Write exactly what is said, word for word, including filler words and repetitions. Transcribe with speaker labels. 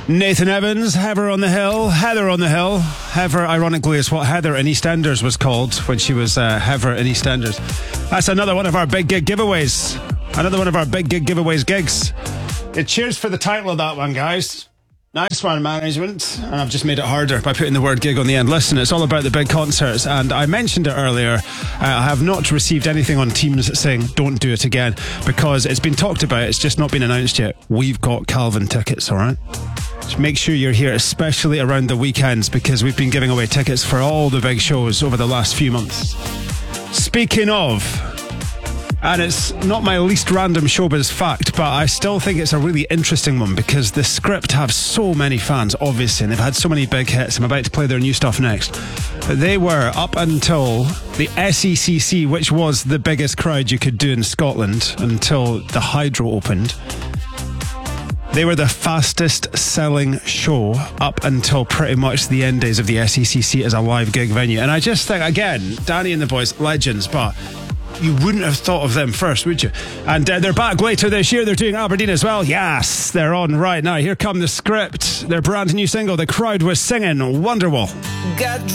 Speaker 1: Nathan Evans, Heather on the Hill, Heather on the Hill. Heather, ironically, is what Heather in EastEnders was called when she was uh, Heather in EastEnders. That's another one of our big gig giveaways. Another one of our big gig giveaways gigs. Yeah, cheers for the title of that one, guys. Nice one, management. And I've just made it harder by putting the word gig on the end. Listen, it's all about the big concerts, and I mentioned it earlier. Uh, I have not received anything on Teams saying don't do it again, because it's been talked about, it's just not been announced yet. We've got Calvin tickets, all right? Just make sure you're here, especially around the weekends, because we've been giving away tickets for all the big shows over the last few months. Speaking of, and it's not my least random showbiz fact, but I still think it's a really interesting one, because the Script have so many fans, obviously, and they've had so many big hits. I'm about to play their new stuff next. They were, up until the S E C C, which was the biggest crowd you could do in Scotland until the Hydro opened, they were the fastest selling show up until pretty much the end days of the S E C C as a live gig venue. And I just think, again, Danny and the boys, legends, but you wouldn't have thought of them first, would you? And uh, they're back later this year. They're doing Aberdeen as well. Yes, they're on right now. Here come the Script. Their brand new single, The Crowd Was Singing, Wonderwall.
Speaker 2: Got